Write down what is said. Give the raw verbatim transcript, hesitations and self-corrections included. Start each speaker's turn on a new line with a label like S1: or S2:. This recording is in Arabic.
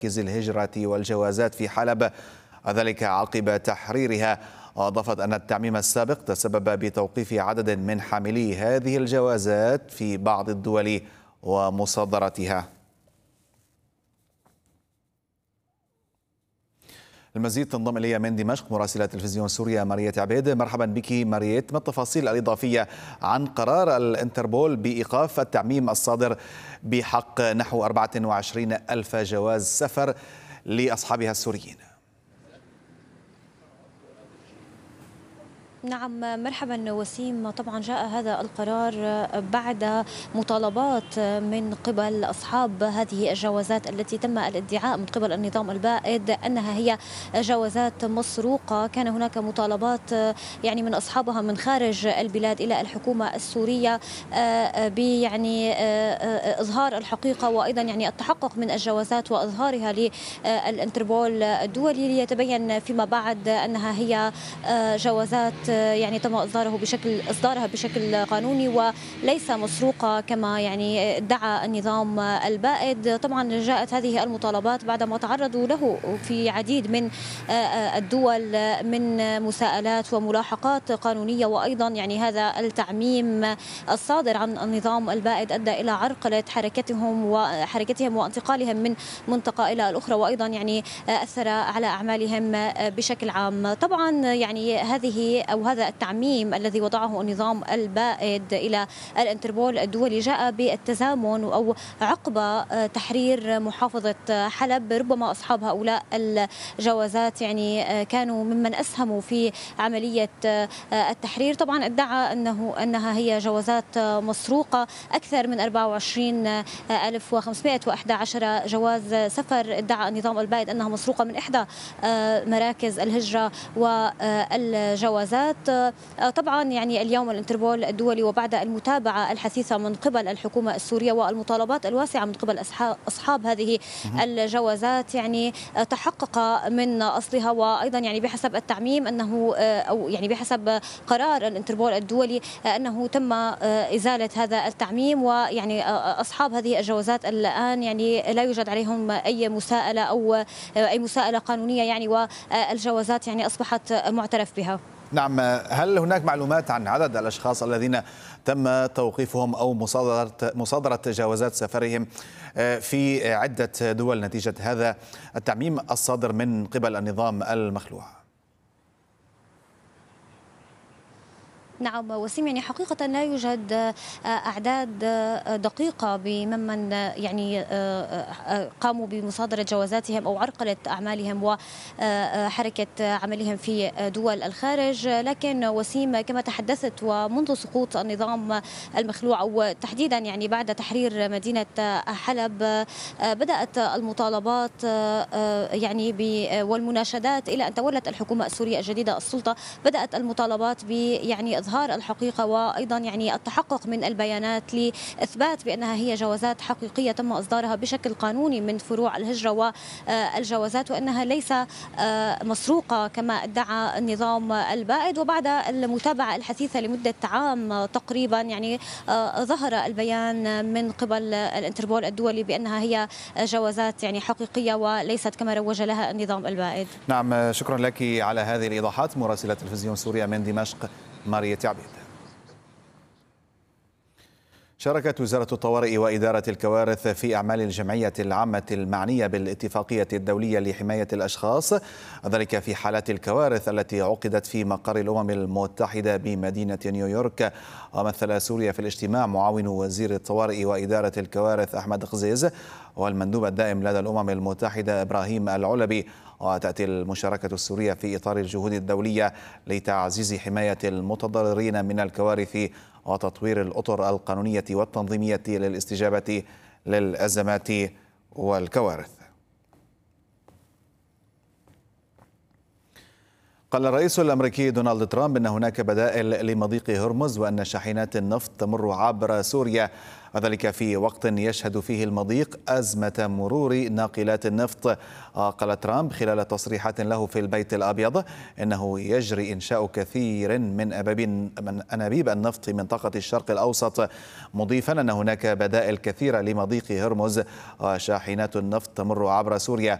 S1: مراكز الهجرة والجوازات في حلب، ذلك عقب تحريرها. أضافت أن التعميم السابق تسبب بتوقيف عدد من حاملي هذه الجوازات في بعض الدول ومصادرتها. المزيد تنضم إلي من دمشق مراسلة تلفزيون سوريا مريت عبيد. مرحبا بك مريت، ما التفاصيل الإضافية عن قرار الانتربول بإيقاف التعميم الصادر بحق نحو أربعة وعشرين ألف جواز سفر لأصحابها السوريين؟
S2: نعم مرحبا وسيم. طبعا جاء هذا القرار بعد مطالبات من قبل أصحاب هذه الجوازات التي تم الادعاء من قبل النظام البائد أنها هي جوازات مسروقة. كان هناك مطالبات يعني من أصحابها من خارج البلاد إلى الحكومة السورية بيعني إظهار الحقيقة وأيضا يعني التحقق من الجوازات وإظهارها للانتربول الدولي ليتبين فيما بعد أنها هي جوازات يعني تم إصداره بشكل إصدارها بشكل قانوني وليس مسروقة كما يعني ادعى النظام البائد. طبعا جاءت هذه المطالبات بعدما تعرضوا له في عديد من الدول من مساءلات وملاحقات قانونية، وأيضا يعني هذا التعميم الصادر عن النظام البائد أدى إلى عرقلة حركتهم وحركتهم وانتقالهم من منطقة إلى الأخرى، وأيضا يعني أثر على أعمالهم بشكل عام. طبعا يعني هذه أو هذا التعميم الذي وضعه النظام البائد إلى الانتربول الدولي جاء بالتزامن أو عقب تحرير محافظة حلب. ربما أصحاب هؤلاء الجوازات يعني كانوا ممن أسهموا في عملية التحرير. طبعا ادعى أنه أنها هي جوازات مسروقة. أكثر من أربعة وعشرين ألف وخمسمائة وأحد عشر جواز سفر ادعى النظام البائد أنها مسروقة من إحدى مراكز الهجرة والجوازات. طبعا يعني اليوم الانتربول الدولي وبعد المتابعة الحثيثة من قبل الحكومة السورية والمطالبات الواسعة من قبل أصحاب هذه الجوازات يعني تحقق من أصلها، وأيضا يعني بحسب التعميم أنه أو يعني بحسب قرار الانتربول الدولي أنه تم إزالة هذا التعميم، ويعني أصحاب هذه الجوازات الآن يعني لا يوجد عليهم أي مساءلة أو أي مساءلة قانونية يعني، والجوازات يعني أصبحت معترف بها.
S1: نعم، هل هناك معلومات عن عدد الأشخاص الذين تم توقيفهم أو مصادرة مصادرة جوازات سفرهم في عدة دول نتيجة هذا التعميم الصادر من قبل النظام المخلوع؟
S2: نعم وسيم، يعني حقيقة لا يوجد أعداد دقيقة بمن يعني قاموا بمصادرة جوازاتهم أو عرقلة أعمالهم وحركة عملهم في دول الخارج، لكن وسيم كما تحدثت ومنذ سقوط النظام المخلوع أو تحديدا يعني بعد تحرير مدينة حلب بدأت المطالبات يعني والمناشدات إلى أن تولت الحكومة السورية الجديدة السلطة. بدأت المطالبات ب يعني إظهار الحقيقة وأيضا يعني التحقق من البيانات لإثبات بأنها هي جوازات حقيقية تم إصدارها بشكل قانوني من فروع الهجرة والجوازات، وأنها ليس مسروقة كما ادعى النظام البائد. وبعد المتابعة الحثيثة لمدة عام تقريبا يعني ظهر البيان من قبل الانتربول الدولي بأنها هي جوازات يعني حقيقية وليست كما روج لها النظام البائد.
S1: نعم، شكرا لك على هذه الإيضاحات مراسلة تلفزيون سوريا من دمشق مريت عبيد. شاركت وزارة الطوارئ وإدارة الكوارث في أعمال الجمعية العامة المعنية بالاتفاقية الدولية لحماية الأشخاص، ذلك في حالات الكوارث التي عقدت في مقر الأمم المتحدة بمدينة نيويورك. ومثل سوريا في الاجتماع معاون وزير الطوارئ وإدارة الكوارث أحمد خزيز والمندوب الدائم لدى الأمم المتحدة إبراهيم العلبي. وتأتي المشاركة السورية في إطار الجهود الدولية لتعزيز حماية المتضررين من الكوارث وتطوير الأطر القانونية والتنظيمية للاستجابة للأزمات والكوارث. قال الرئيس الأمريكي دونالد ترامب أن هناك بدائل لمضيق هرمز وأن شاحنات النفط تمر عبر سوريا وذلك في وقت يشهد فيه المضيق أزمة مرور ناقلات النفط. قال ترامب خلال تصريحات له في البيت الأبيض إنه يجري إنشاء كثير من أنابيب النفط في منطقة الشرق الأوسط، مضيفا أن هناك بدائل كثيرة لمضيق هرمز وشاحنات النفط تمر عبر سوريا.